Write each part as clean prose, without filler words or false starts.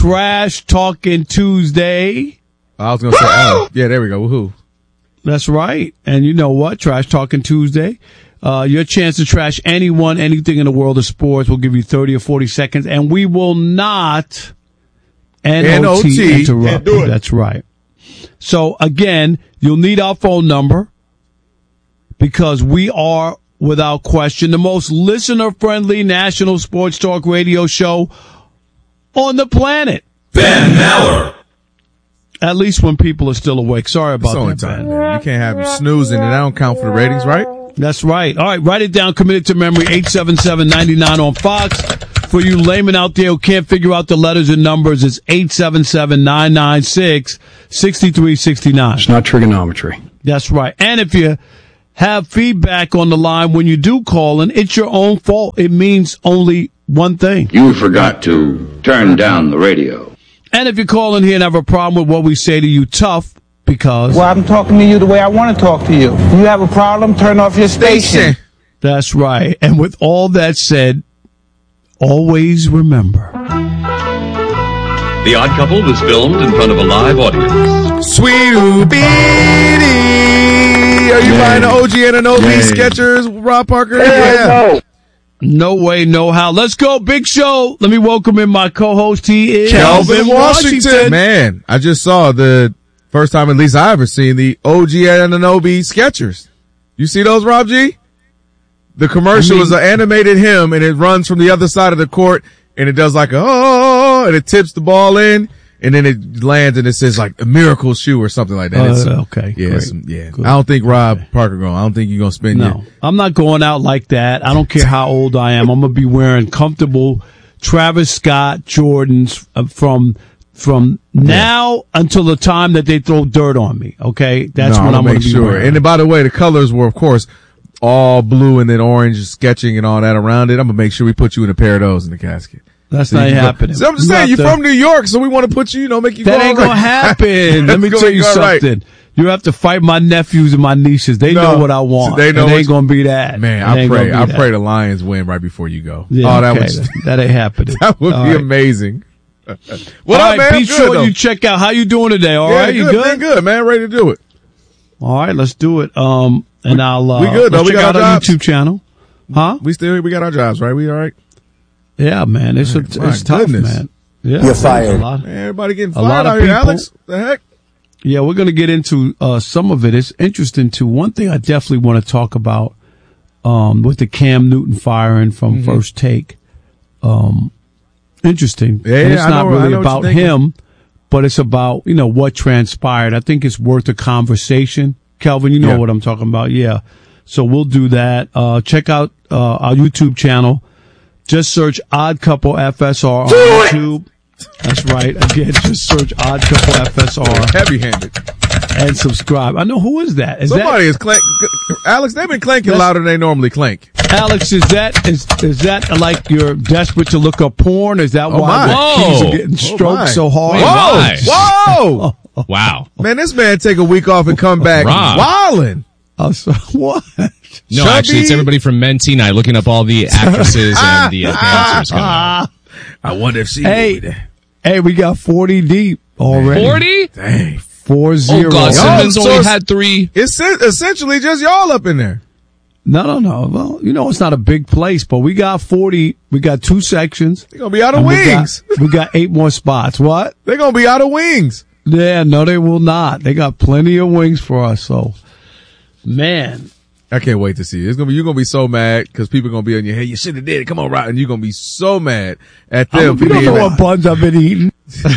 Trash Talking Tuesday. I was going to say, yeah, there we go. Woohoo. That's right. And you know what? Trash Talking Tuesday. Your chance to trash anyone, anything in the world of sports. We'll give you 30 or 40 seconds, and we will not N-O-T interrupt you. That's right. So, again, you'll need our phone number because we are, without question, the most listener-friendly national sports talk radio show on the planet. Ben Maller. At least when people are still awake. Sorry about that, time, man. You can't have them snoozing, and that don't count for the ratings, right? That's right. All right, write it down. Commit it to memory. 877-99 on Fox. For you laymen out there who can't figure out the letters and numbers, it's 877-996-6369. It's not trigonometry. That's right. And if you have feedback on the line when you do call in, it's your own fault. It means only one thing. You forgot to turn down the radio. And if you call in here and have a problem with what we say to you, tough, because... Well, I'm talking to you the way I want to talk to you. If you have a problem, turn off your station. That's right. And with all that said, always remember. The Odd Couple was filmed in front of a live audience. Sweet Oobie! Are you buying the OG Anunoby Skechers, Rob Parker? No. No way, no how. Let's go, big show. Let me welcome in my co-host. He is Kelvin Washington. Man, I just saw the first time at least I ever seen the OG Anunoby Skechers. You see those, Rob G? The commercial is an animated him, and it runs from the other side of the court, and it does like and it tips the ball in, and then it lands, and it says like a miracle shoe or something like that. Okay. Yeah, Good. I don't think Rob Parker going. I don't think you're going to spend No, I'm not going out like that. I don't care how old I am. I'm going to be wearing comfortable Travis Scott Jordans from now until the time that they throw dirt on me. Okay. That's when I'm going to be wearing. And by the way, the colors were, of course, all blue and then orange sketching and all that around it. I'm going to make sure we put you in a pair of those in the casket. That's not happening. So I'm just saying, you're from New York, so we want to put you, make you go. That ain't going to happen. Let me tell you something. Right. You have to fight my nephews and my nieces. They know what I want. They know it ain't going to be that. Man, I pray the Lions win right before you go. Yeah, that ain't happening. That would be amazing. What up, man? Be sure you check out. How you doing today? All right, you good? Good, man. Ready to do it. All right, let's do it. And I'll we good though. We got our YouTube channel. Huh? We got our jobs, right? We all right? Yeah, man. It's tough, man. Yeah, you're fired. Man, everybody getting fired out here, Alex. The heck? Yeah, we're going to get into some of it. It's interesting, too. One thing I definitely want to talk about with the Cam Newton firing from First Take. Interesting. Yeah, and it's not really about him, but it's about, what transpired. I think it's worth a conversation. Kelvin, you know what I'm talking about. Yeah. So we'll do that. Check out our YouTube channel. Just search Odd Couple FSR on YouTube. That's right. Again, just search Odd Couple FSR. Heavy-handed. And subscribe. I know, who is that? Somebody is clanking. Alex, they've been clanking louder than they normally clank. Alex, is that like you're desperate to look up porn? Is that why the keys are getting stroked so hard? Whoa! Wow. Man, this man take a week off and come back wildin'. So what? No, actually, it's everybody from Mentee Night looking up all the actresses and the dancers. I wonder if she. Hey, we got 40 deep already. 40? Dang. 4-0. Oh, God, Simmons only had 3. It's essentially just y'all up in there. No. Well, it's not a big place, but we got 40. We got 2 sections. They're going to be out of wings. We got 8 more spots. What? They're going to be out of wings. Yeah, no, they will not. They got plenty of wings for us, so. Man. I can't wait to see it. You're going to be so mad because people are going to be on your head. You should have did it. Come on, Rob. And you're going to be so mad at them. You don't know what buns I've been eating.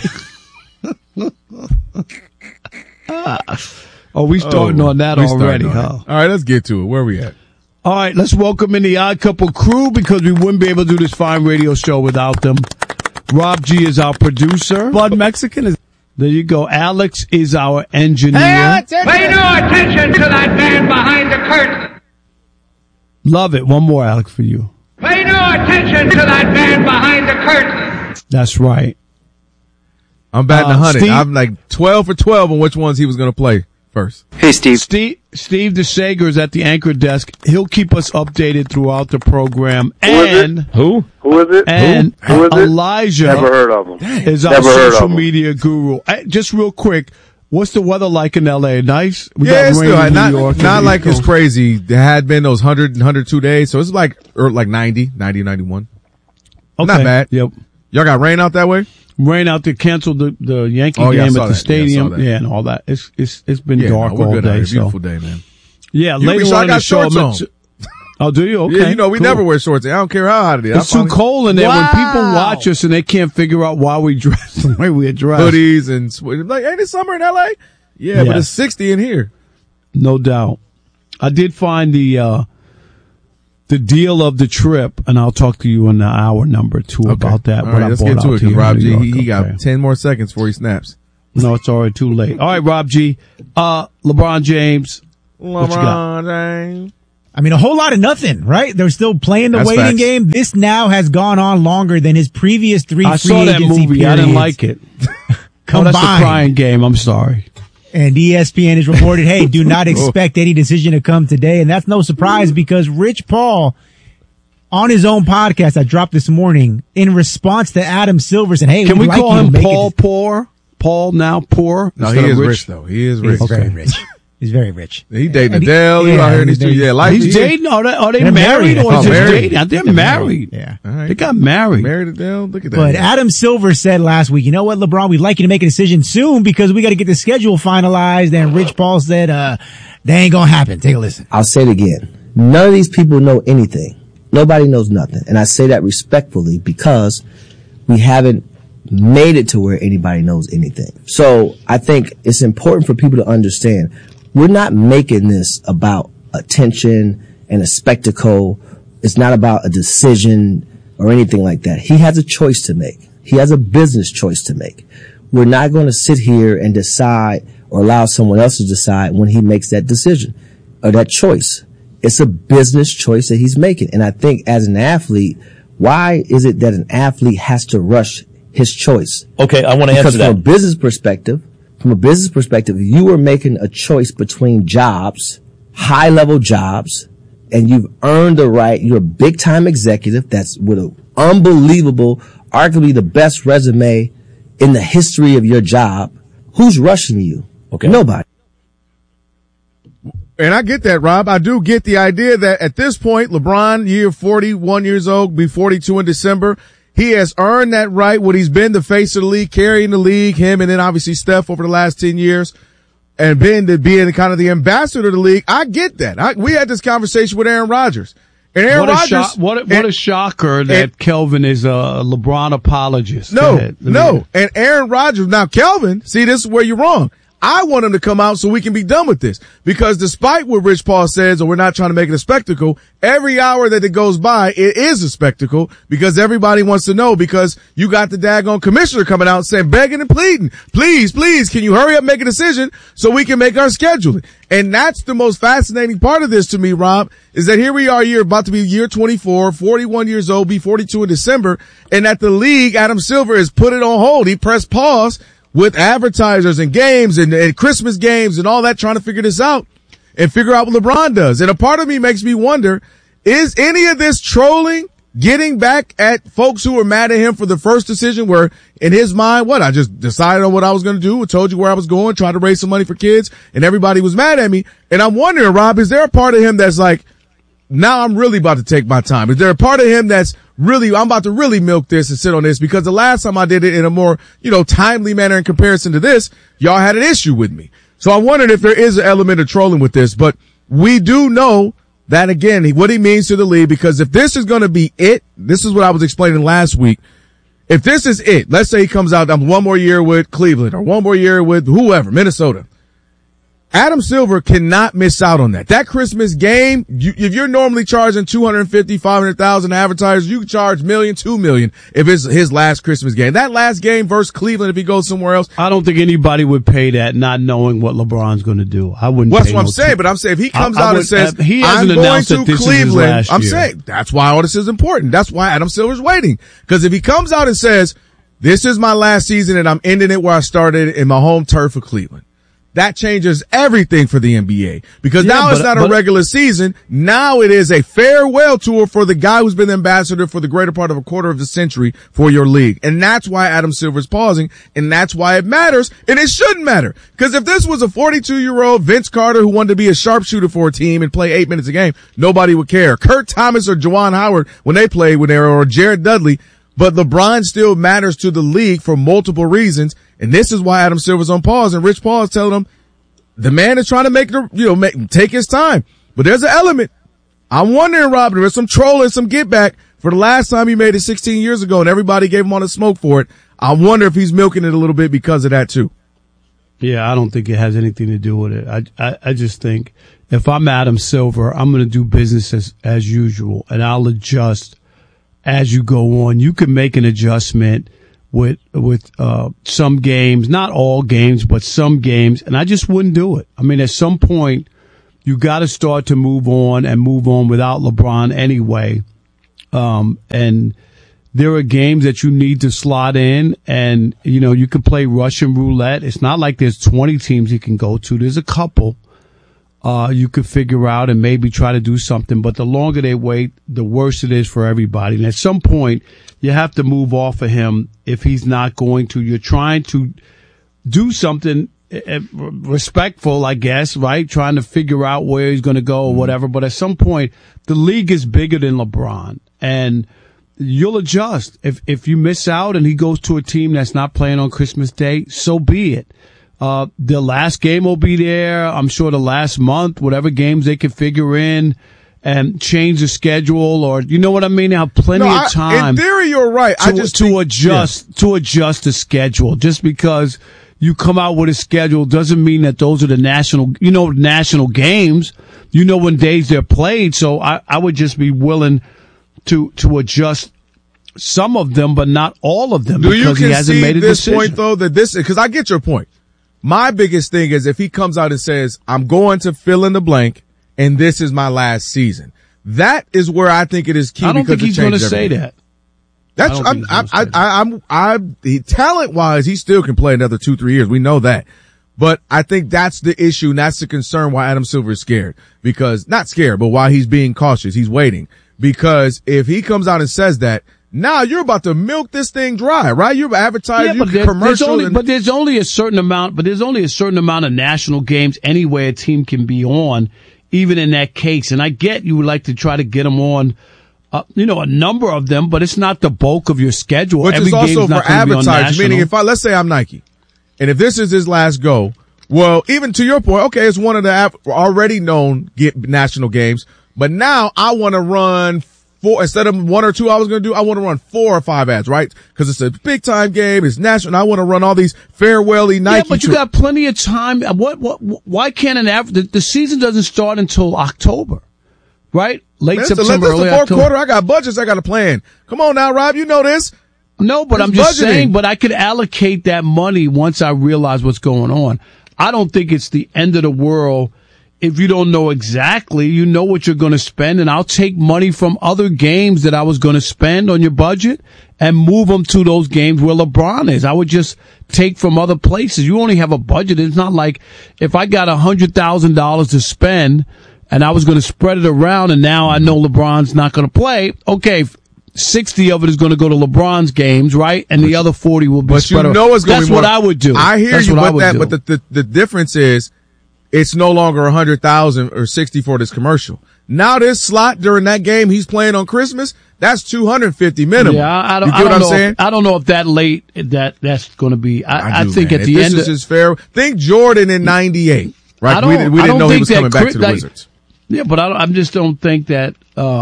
We starting on that already, huh? All right, let's get to it. Where are we at? All right, let's welcome in the Odd Couple crew because we wouldn't be able to do this fine radio show without them. Rob G is our producer. Blood Mexican is. There you go. Alex is our engineer. Pay no attention to that man behind the curtain. Love it. One more, Alex, for you. Pay no attention to that man behind the curtain. That's right. I'm batting 100. I'm like 12 for 12 on which ones he was going to play first. Hey, Steve. Steve DeSager is at the anchor desk. He'll keep us updated throughout the program. Who is it? Who? Who is it? And Who is it? Elijah Never heard of him. is our Never heard social of him. media guru. Just real quick, what's the weather like in L.A.? Nice? We Yeah, got it's rain still in New York. not and like East it's Coast. crazy. There had been those 100 and 102 days, so it's like 90, 91. Okay. Not bad. Yep. Y'all got rain out that way? Rain out there, canceled the Yankee Oh, yeah, I game saw at the that. stadium. Yeah, I saw that. Yeah, and all that. It's been Yeah, dark no, we're all good out day. here. So Beautiful day, man. yeah, You later wish I on in got the show. shorts on. Oh, do you? Okay. Yeah, you know, we cool. never wear shorts. I don't care how hot it is. It's too cold in there when people watch us and they can't figure out why we dress the way we dress. Hoodies and like, ain't it summer in LA? Yeah, but Yes. it's 60 in here. No doubt. I did find the deal of the trip, and I'll talk to you in the hour number 2 about that. All what right, I let's bought get to out it here because in Rob New G, York. he got Okay. 10 more seconds before he snaps. No, it's already too late. All right, Rob G. LeBron James. What you got? James. I mean, a whole lot of nothing, right? They're still playing the That's waiting facts. game. This now has gone on longer than his previous 3 I free saw that agency movie. I didn't periods like it. Oh, combined. that's a crying game. I'm sorry. And ESPN has reported, hey, do not expect any decision to come today. And that's no surprise because Rich Paul, on his own podcast I dropped this morning, in response to Adam Silver, said, hey, Can we we'd like call you to him make Paul it. Poor? Paul now Poor? No, instead he of is rich, though. He is rich. He's very rich. He's very rich. He dating And Adele. You out here in these streets. Yeah, like He's dating. Are they They're married or married. just married. dating? They're married. Yeah. All right. They got married. Married Adele. Look at that. But Adam Silver said last week, you know what, LeBron, we'd like you to make a decision soon because we got to get the schedule finalized. And Rich Paul said, that ain't going to happen. Take a listen. I'll say it again. None of these people know anything. Nobody knows nothing. And I say that respectfully because we haven't made it to where anybody knows anything. So I think it's important for people to understand we're not making this about attention and a spectacle. It's not about a decision or anything like that. He has a choice to make. He has a business choice to make. We're not going to sit here and decide or allow someone else to decide when he makes that decision or that choice. It's a business choice that he's making. And I think as an athlete, why is it that an athlete has to rush his choice? Okay, I want to answer Because that. from a business perspective, you are making a choice between jobs, high level jobs, and you've earned the right. You're a big time executive that's with an unbelievable, arguably the best resume in the history of your job. Who's rushing you? Okay. Nobody. And I get that, Rob. I do get the idea that at this point, LeBron, year 41 years old, be 42 in December. He has earned that right. What he's been the face of the league, carrying the league, him and then obviously Steph over the last 10 years and being kind of the ambassador of the league. I get that. We had this conversation with Aaron Rodgers. And Aaron Rodgers. What a shocker that Kelvin is a LeBron apologist. No. And Aaron Rodgers, now Kelvin, see, this is where you're wrong. I want him to come out so we can be done with this. Because despite what Rich Paul says, or we're not trying to make it a spectacle, every hour that it goes by, it is a spectacle because everybody wants to know because you got the daggone commissioner coming out saying, begging and pleading, please, can you hurry up, make a decision so we can make our scheduling? And that's the most fascinating part of this to me, Rob, is that here we are, you're about to be year 24, 41 years old, be 42 in December, and at the league, Adam Silver has put it on hold. He pressed pause with advertisers and games and Christmas games and all that, trying to figure this out and figure out what LeBron does. And a part of me makes me wonder, is any of this trolling getting back at folks who were mad at him for the first decision where in his mind, I just decided on what I was going to do, told you where I was going, tried to raise some money for kids, and everybody was mad at me. And I'm wondering, Rob, is there a part of him that's like, now I'm really about to take my time? Is there a part of him that's really, I'm about to really milk this and sit on this? Because the last time I did it in a more, timely manner in comparison to this, y'all had an issue with me. So I'm wondering if there is an element of trolling with this, but we do know that again, what he means to the league, because if this is going to be it, this is what I was explaining last week. If this is it, let's say he comes out, I'm one more year with Cleveland or one more year with whoever, Minnesota. Adam Silver cannot miss out on that. That Christmas game, if you're normally charging $250,000, $500,000 advertisers, you can charge $1 million, $2 million if it's his last Christmas game. That last game versus Cleveland, if he goes somewhere else. I don't think anybody would pay that not knowing what LeBron's going to do. I wouldn't. That's what I'm saying, but I'm saying if he comes out and says, he I'm hasn't going announced to that this Cleveland, is his last I'm year. saying that's why all this is important. That's why Adam Silver's waiting. Because if he comes out and says, this is my last season and I'm ending it where I started in my home turf of Cleveland. that changes everything for the NBA. Because now it's not a regular season. Now it is a farewell tour for the guy who's been the ambassador for the greater part of a quarter of a century for your league. And that's why Adam Silver is pausing, and that's why it matters, and it shouldn't matter. Because if this was a 42-year-old Vince Carter who wanted to be a sharpshooter for a team and play 8 minutes a game, nobody would care. Kurt Thomas or Juwan Howard when they played when they were, or Jared Dudley. But LeBron still matters to the league for multiple reasons. And this is why Adam Silver's on pause, and Rich Paul is telling him the man is trying to take his time. But there's an element. I'm wondering, Rob, there's some trolling, some get back for the last time he made it 16 years ago and everybody gave him all the smoke for it. I wonder if he's milking it a little bit because of that too. Yeah, I don't think it has anything to do with it. I just think if I'm Adam Silver, I'm going to do business as usual, and I'll adjust as you go on. You can make an adjustment with some games, not all games, but some games, and I just wouldn't do it. I mean, at some point, you got to start to move on without LeBron anyway. And there are games that you need to slot in, and you can play Russian roulette. It's not like there's 20 teams you can go to. There's a couple you could figure out and maybe try to do something. But the longer they wait, the worse it is for everybody. And at some point, you have to move off of him if he's not going to. You're trying to do something respectful, I guess, right? Trying to figure out where he's going to go or whatever. But at some point, the league is bigger than LeBron, and you'll adjust. If you miss out and he goes to a team that's not playing on Christmas Day, so be it. The last game will be there. I'm sure the last month, whatever games they can figure in and change the schedule, or you know what I mean? They have plenty of time. In theory, you're right. To adjust the schedule. Just because you come out with a schedule doesn't mean that those are the national games. When days they're played. So I would just be willing to adjust some of them, but not all of them. Do you he hasn't made a this decision. Point though that because I get your point. My biggest thing is if he comes out and says, I'm going to fill in the blank and this is my last season. That is where I think it is key. I don't think he's going to say that. That's, talent wise, he still can play another 2-3 years. We know that. But I think that's the issue, and that's the concern why Adam Silver is scared. Because, not scared, but why he's being cautious. He's waiting. Because if he comes out and says that, now you're about to milk this thing dry, right? You're advertising, commercial. But there's only a certain amount of national games anyway a team can be on, even in that case. And I get you would like to try to get them on, a number of them, but it's not the bulk of your schedule. Which is also for advertising, meaning let's say I'm Nike, and if this is his last go, well, even to your point, okay, it's one of the already known national games, but now I want to run 4, instead of 1 or 2 I was going to do, I want to run 4 or 5 ads, right? Because it's a big time game, it's national, and I want to run all these farewell-y Nike. Yeah, but you got plenty of time. Why can't the season doesn't start until October, right? September, early the fourth October. Quarter. I got budgets I got to plan. Come on now, Rob, you know this. No, but I'm just saying, but I could allocate that money once I realize what's going on. I don't think it's the end of the world if you don't know exactly. You know what you're going to spend, and I'll take money from other games that I was going to spend on your budget and move them to those games where LeBron is. I would just take from other places. You only have a budget. It's not like if I got $100,000 to spend and I was going to spread it around and now I know LeBron's not going to play. Okay, 60 of it is going to go to LeBron's games, right? And the other 40 will be spread around. It's going to be more. That's what I would do. I hear you with that, but the difference is it's no longer 100,000 or 60 for this commercial. Now this slot during that game he's playing on Christmas, that's 250 minimum. Yeah, I don't know if that late that's going to be. I think at the end this is fair. Think Jordan in '98, right? We didn't know he was coming back to the Wizards. Yeah, but I just don't think that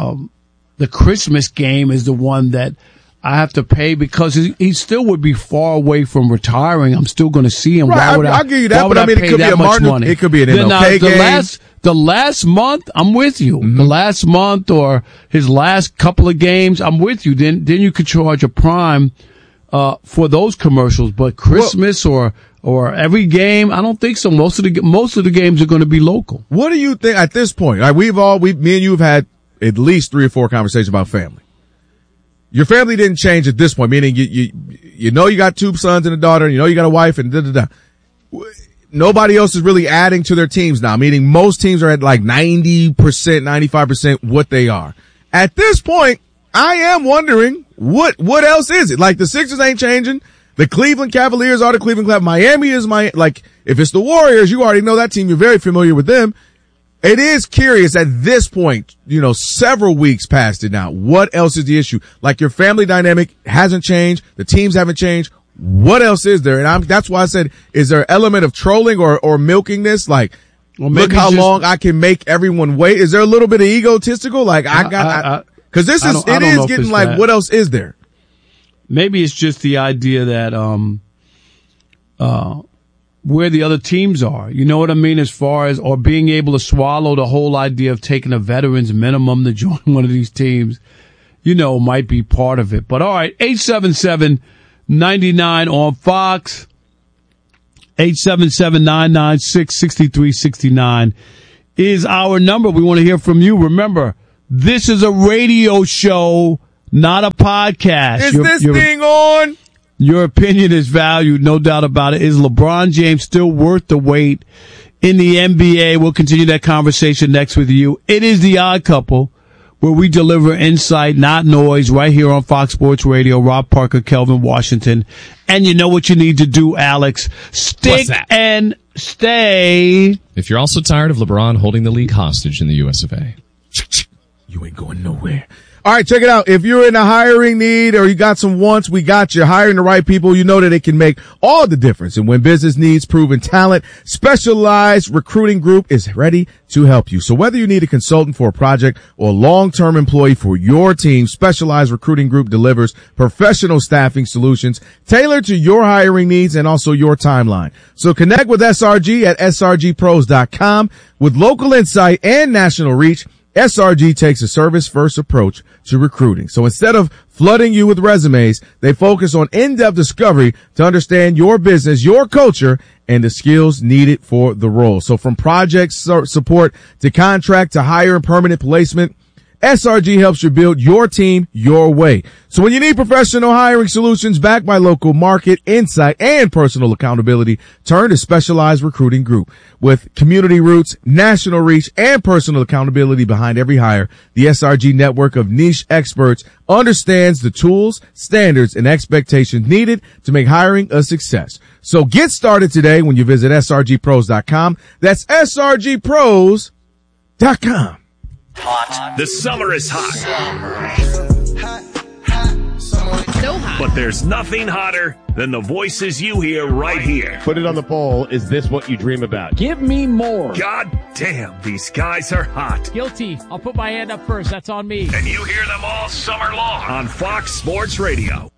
the Christmas game is the one that I have to pay because he still would be far away from retiring. I'm still going to see him. Right, I'll give you that, but I mean, it could be a Martin. It could be an MLK game. The last month, I'm with you. Mm-hmm. The last month or his last couple of games, I'm with you. Then you could charge a prime for those commercials. But Christmas or every game, I don't think so. Most of the games are going to be local. What do you think at this point? Like me and you have had at least 3 or 4 conversations about family. Your family didn't change at this point, meaning you know you got 2 sons and a daughter, and you know you got a wife and da-da-da. nobody else is really adding to their teams now, meaning most teams are at like 90%, 95% what they are. At this point, I am wondering what else is it? Like the Sixers ain't changing. The Cleveland Cavaliers are the Cleveland Cavaliers. Miami is like, if it's the Warriors, you already know that team. You're very familiar with them. It is curious at this point, several weeks past it now. What else is the issue? Like your family dynamic hasn't changed. The teams haven't changed. What else is there? And that's why I said, is there an element of trolling or milking this? Like, look how long I can make everyone wait. Is there a little bit of egotistical? Like cause it is getting like, that. What else is there? Maybe it's just the idea that, where the other teams are. You know what I mean? As far as, or being able to swallow the whole idea of taking a veterans minimum to join one of these teams, might be part of it. But all right, 877-99 on Fox, 877-996-6369 is our number. We want to hear from you. Remember, this is a radio show, not a podcast. Is this thing on? Your opinion is valued, no doubt about it. Is LeBron James still worth the wait in the NBA? We'll continue that conversation next with you. It is The Odd Couple, where we deliver insight, not noise, right here on Fox Sports Radio. Rob Parker, Kelvin Washington. And you know what you need to do, Alex. Stick and stay. If you're also tired of LeBron holding the league hostage in the US of A. You ain't going nowhere. All right, check it out. If you're in a hiring need or you got some wants, we got you. Hiring the right people, you know that it can make all the difference. And when business needs proven talent, Specialized Recruiting Group is ready to help you. So whether you need a consultant for a project or a long-term employee for your team, Specialized Recruiting Group delivers professional staffing solutions tailored to your hiring needs and also your timeline. So connect with SRG at srgpros.com. With local insight and national reach, SRG takes a service-first approach to recruiting. So instead of flooding you with resumes, they focus on in-depth discovery to understand your business, your culture, and the skills needed for the role. So from project support to contract to hire and permanent placement, SRG helps you build your team your way. So when you need professional hiring solutions backed by local market insight and personal accountability, turn to Specialized Recruiting Group. With community roots, national reach, and personal accountability behind every hire, the SRG network of niche experts understands the tools, standards, and expectations needed to make hiring a success. So get started today when you visit srgpros.com. That's srgpros.com. Hot. The summer is hot. So hot. But there's nothing hotter than the voices you hear right here. Put it on the poll. Is this what you dream about? Give me more. God damn, these guys are hot. Guilty. I'll put my hand up first. That's on me. And you hear them all summer long on Fox Sports Radio.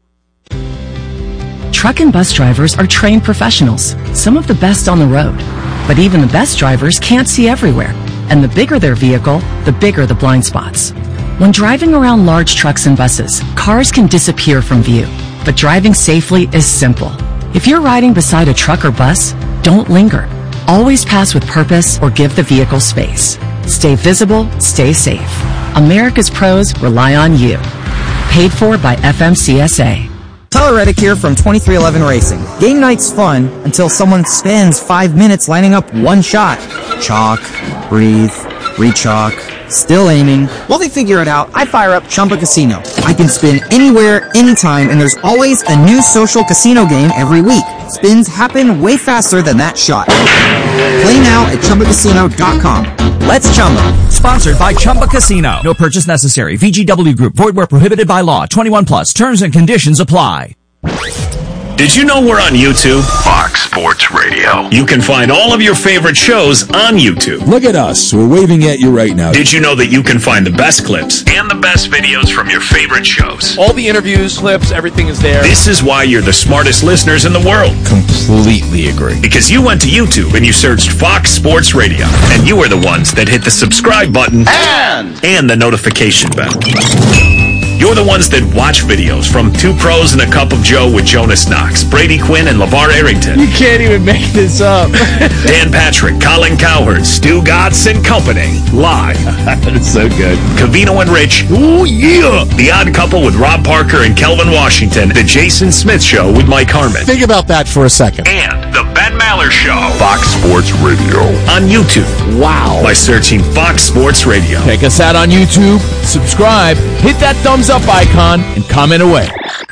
Truck and bus drivers are trained professionals, some of the best on the road. But even the best drivers can't see everywhere. And the bigger their vehicle, the bigger the blind spots. When driving around large trucks and buses, cars can disappear from view. But driving safely is simple. If you're riding beside a truck or bus, don't linger. Always pass with purpose or give the vehicle space. Stay visible, stay safe. America's pros rely on you. Paid for by FMCSA. Tyler Reddick here from 2311 Racing. Game night's fun until someone spends 5 minutes lining up one shot. Chalk, breathe, re-chalk, still aiming. While they figure it out, I fire up Chumba Casino. I can spin anywhere, anytime, and there's always a new social casino game every week. Spins happen way faster than that shot. Play now at ChumbaCasino.com. Let's Chumba. Sponsored by Chumba Casino. No purchase necessary. VGW Group. Void where prohibited by law. 21 plus. Terms and conditions apply. Did you know we're on YouTube? Fox Sports Radio. You can find all of your favorite shows on YouTube. Look at us. We're waving at you right now. Did you know that you can find the best clips and the best videos from your favorite shows? All the interviews, clips, everything is there. This is why you're the smartest listeners in the world. Completely agree. Because you went to YouTube and you searched Fox Sports Radio. And you were the ones that hit the subscribe button and the notification bell. You're the ones that watch videos from Two Pros and a Cup of Joe with Jonas Knox, Brady Quinn, and LeVar Arrington. You can't even make this up. Dan Patrick, Colin Cowherd, Stu Gatz and company. Live. That's so good. Covino and Rich. Ooh, yeah. The Odd Couple with Rob Parker and Kelvin Washington. The Jason Smith Show with Mike Harmon. Think about that for a second. And the Ben Maller Maller Show. Fox Sports Radio. On YouTube. Wow. By searching Fox Sports Radio. Check us out on YouTube, subscribe, hit that thumbs up icon, and comment away.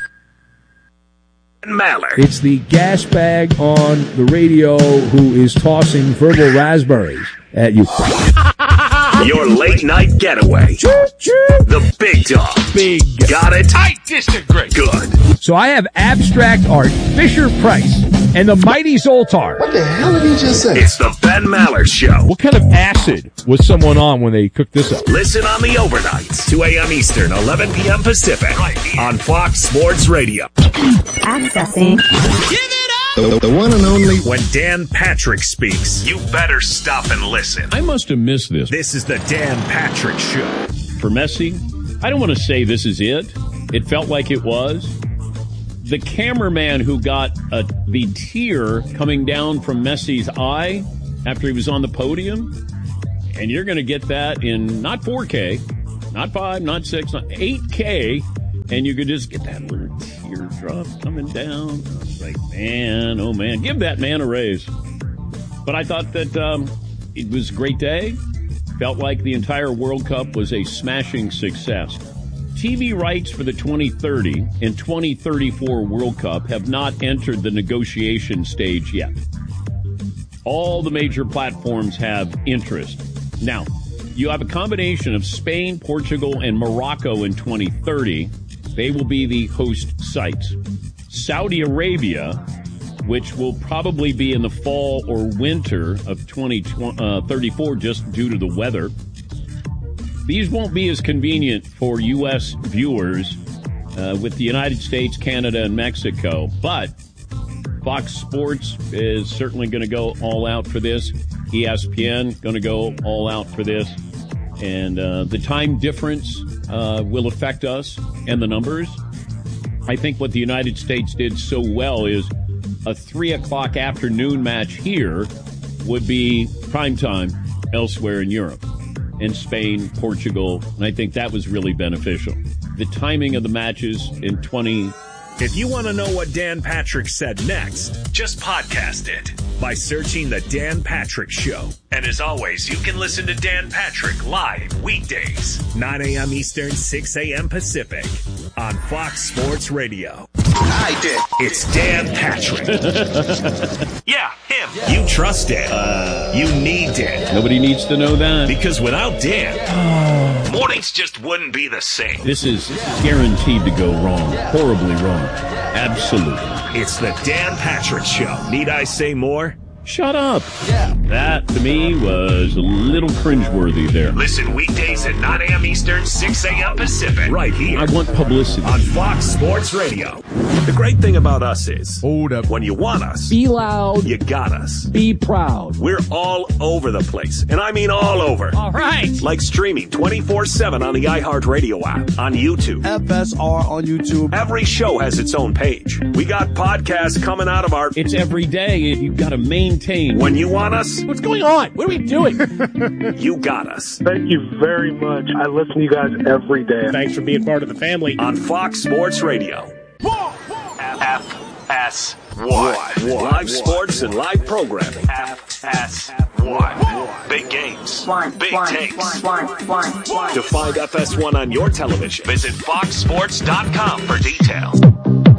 Maller. It's the gas bag on the radio who is tossing verbal raspberries at you. Your late night getaway. The big dog. Big. Got it? I disagree. Good. So I have abstract art, Fisher-Price, and the mighty Zoltar. What the hell did he just say? It's the Ben Maller Show. What kind of acid was someone on when they cooked this up? Listen on the overnights, 2 a.m. Eastern, 11 p.m. Pacific, right here on Fox Sports Radio. Accessing. Give it up! The one and only. When Dan Patrick speaks, you better stop and listen. I must have missed this. This is the Dan Patrick Show. For Messi, I don't want to say this is it. It felt like it was. The cameraman who got the tear coming down from Messi's eye after he was on the podium, and you're going to get that in not 4K, not 5, not 6, not 8K, and you could just get that little teardrop coming down. I was like, man, oh man, give that man a raise. But I thought that it was a great day. Felt like the entire World Cup was a smashing success. TV rights for the 2030 and 2034 World Cup have not entered the negotiation stage yet. All the major platforms have interest. Now, you have a combination of Spain, Portugal, and Morocco in 2030. They will be the host sites. Saudi Arabia, which will probably be in the fall or winter of 2034 just due to the weather. These won't be as convenient for U.S. viewers with the United States, Canada, and Mexico. But Fox Sports is certainly going to go all out for this. ESPN going to go all out for this. And the time difference will affect us and the numbers. I think what the United States did so well is a 3 o'clock afternoon match here would be prime time elsewhere in Europe. In Spain, Portugal, and I think that was really beneficial. The timing of the matches in 20... If you want to know what Dan Patrick said next, just podcast it by searching The Dan Patrick Show. And as always, you can listen to Dan Patrick live weekdays, 9 a.m. Eastern, 6 a.m. Pacific on Fox Sports Radio. I did. It's Dan Patrick. Yeah, him. You trust Dan. You need Dan. Nobody needs to know that. Because without Dan, mornings just wouldn't be the same. This is guaranteed to go wrong. Horribly wrong. Absolutely. It's the Dan Patrick Show. Need I say more? Shut up. That, to me, was a little cringeworthy there. Listen weekdays at 9 a.m. Eastern, 6 a.m. Pacific. Right here. I want publicity. On Fox Sports Radio. The great thing about us is, hold up, when you want us, be loud, you got us. Be proud. We're all over the place. And I mean all over. All right. Like streaming 24/7 on the iHeartRadio app, on YouTube. FSR on YouTube. Every show has its own page. We got podcasts coming out of our... It's every day. You've got to maintain. When you want us... What's going on? What are we doing? You got us. Thank you very much. I listen to you guys every day. Thanks for being part of the family. On Fox Sports Radio. FS1. Live sports and live programming. FS1. Big games. Big takes. To find FS1 on your television, visit foxsports.com for details.